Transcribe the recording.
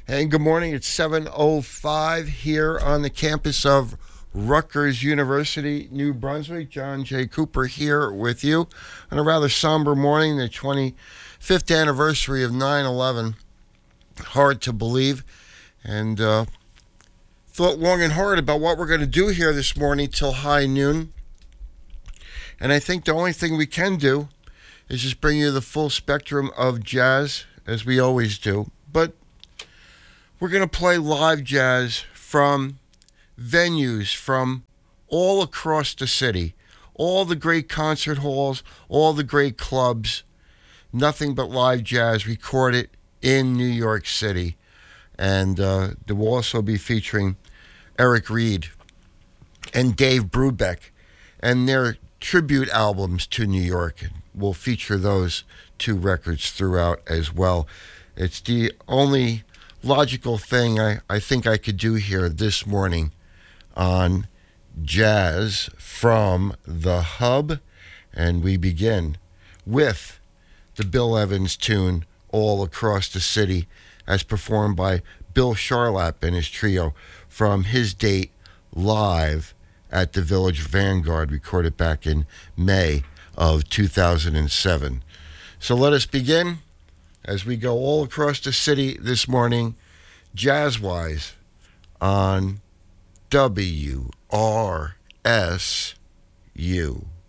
And good morning. It's 7:05 here on the campus of Rutgers University, New Brunswick. John J. Cooper here with you on a rather somber morning, the 25th anniversary of 9/11. Hard to believe. And thought long and hard about what we're going to do here this morning till high noon. And I think the only thing we can do is just bring you the full spectrum of jazz, as we always do. But we're going to play live jazz from venues from all across the city, all the great concert halls, all the great clubs, nothing but live jazz recorded in New York City. And they will also be featuring Eric Reed and Dave Brubeck and their tribute albums to New York. And we'll feature those two records throughout as well. It's the only logical thing I think I could do here this morning on Jazz from the Hub. And we begin with the Bill Evans tune, All Across the City, as performed by Bill Charlap and his trio from his date live at the Village Vanguard, recorded back in May of 2007. So let us begin as we go all across the city this morning, jazz-wise, on WRSU.